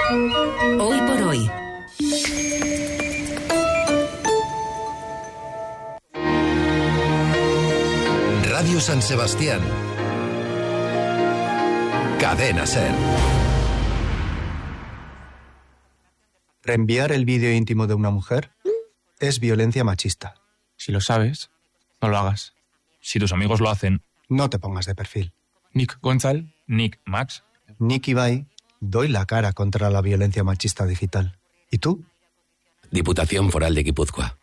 Hoy por hoy. Radio San Sebastián. Cadena SER. Reenviar el vídeo íntimo de una mujer es violencia machista. Si lo sabes, no lo hagas. Si tus amigos lo hacen, no te pongas de perfil. Nick Gonzal, Nick Max. Nick Ibai, doy la cara contra la violencia machista digital. ¿Y tú? Diputación Foral de Guipúzcoa.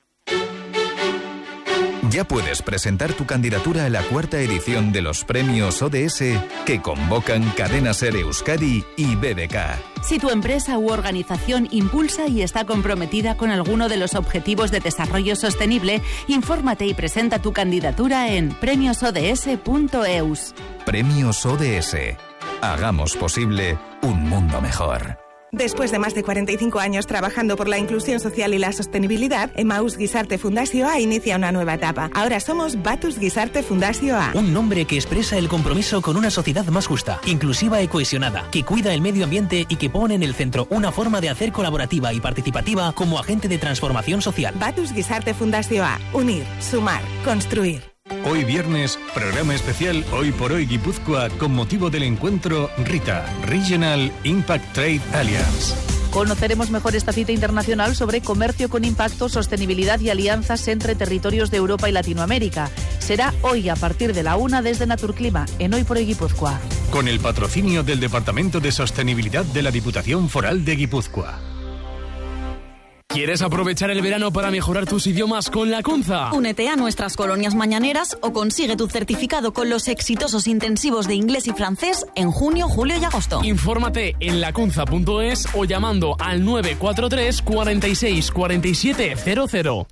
Ya puedes presentar tu candidatura a la 4ª edición de los premios ODS que convocan Cadena SER Euskadi y BBK. Si tu empresa u organización impulsa y está comprometida con alguno de los objetivos de desarrollo sostenible, infórmate y presenta tu candidatura en premiosods.eus. Premios ODS. Hagamos posible un mundo mejor. Después de más de 45 años trabajando por la inclusión social y la sostenibilidad, Emaús Guisarte Fundazio A inicia una nueva etapa. Ahora somos Batus Guisarte Fundazio A. Un nombre que expresa el compromiso con una sociedad más justa, inclusiva y cohesionada, que cuida el medio ambiente y que pone en el centro una forma de hacer colaborativa y participativa como agente de transformación social. Batus Guisarte Fundazio A. Unir, sumar, construir. Hoy viernes, programa especial Hoy por Hoy Guipúzcoa con motivo del encuentro RITA, Regional Impact Trade Alliance. Conoceremos mejor esta cita internacional sobre comercio con impacto, sostenibilidad y alianzas entre territorios de Europa y Latinoamérica. Será hoy a partir de la 1 desde Naturclima, en Hoy por Hoy Guipúzcoa. Con el patrocinio del Departamento de Sostenibilidad de la Diputación Foral de Guipúzcoa. ¿Quieres aprovechar el verano para mejorar tus idiomas con Lacunza? Únete a nuestras colonias mañaneras o consigue tu certificado con los exitosos intensivos de inglés y francés en junio, julio y agosto. Infórmate en lacunza.es o llamando al 943 46 47 00.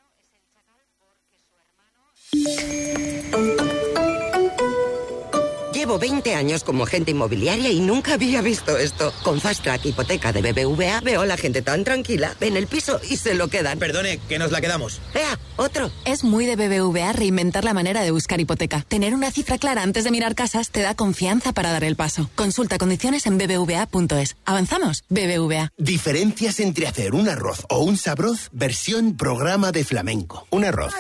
Llevo 20 años como agente inmobiliaria y nunca había visto esto. Con Fast Track Hipoteca de BBVA veo a la gente tan tranquila. Ven el piso y se lo quedan. Perdone, que nos la quedamos. ¡Ea! ¡Otro! Es muy de BBVA reinventar la manera de buscar hipoteca. Tener una cifra clara antes de mirar casas te da confianza para dar el paso. Consulta condiciones en bbva.es. ¿Avanzamos? BBVA. Diferencias entre hacer un arroz o un sabroz versión programa de flamenco. Un arroz.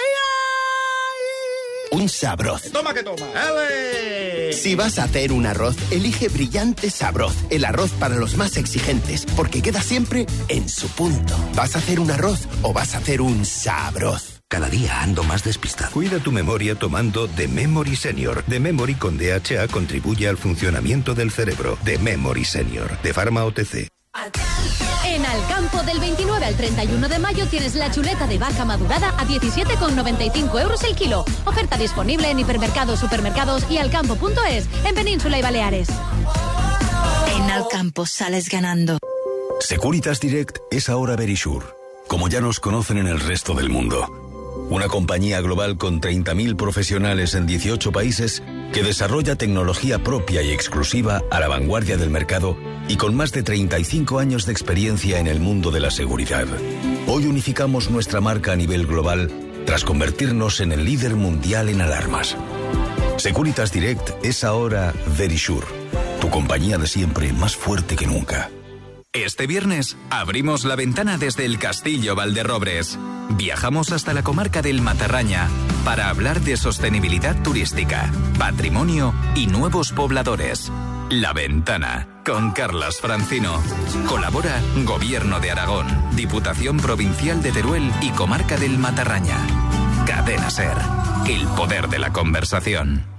Un sabroz. ¡Toma que toma! ¡Ale! Si vas a hacer un arroz, elige Brillante Sabroz, el arroz para los más exigentes, porque queda siempre en su punto. ¿Vas a hacer un arroz o vas a hacer un sabroz? Cada día ando más despistado. Cuida tu memoria tomando The Memory Senior. The Memory con DHA contribuye al funcionamiento del cerebro. The Memory Senior, de Pharma OTC. En Alcampo, del 29 al 31 de mayo tienes la chuleta de vaca madurada a 17,95 euros el kilo. Oferta disponible en hipermercados, supermercados y alcampo.es, en Península y Baleares. En Alcampo sales ganando. Securitas Direct es ahora Verisure, como ya nos conocen en el resto del mundo. Una compañía global con 30.000 profesionales en 18 países que desarrolla tecnología propia y exclusiva a la vanguardia del mercado y con más de 35 años de experiencia en el mundo de la seguridad. Hoy unificamos nuestra marca a nivel global tras convertirnos en el líder mundial en alarmas. Securitas Direct es ahora Verisure, tu compañía de siempre más fuerte que nunca. Este viernes abrimos la ventana desde el Castillo Valderrobres. Viajamos hasta la comarca del Matarraña para hablar de sostenibilidad turística, patrimonio y nuevos pobladores. La Ventana, con Carlas Francino. Colabora Gobierno de Aragón, Diputación Provincial de Teruel y Comarca del Matarraña. Cadena SER, el poder de la conversación.